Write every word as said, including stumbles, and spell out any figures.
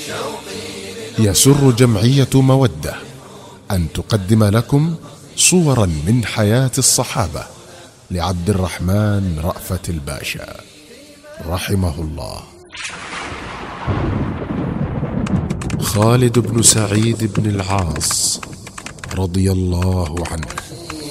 يسر جمعية مودة أن تقدم لكم صورا من حياة الصحابة لعبد الرحمن رأفت الباشا رحمه الله. خالد بن سعيد بن العاص رضي الله عنه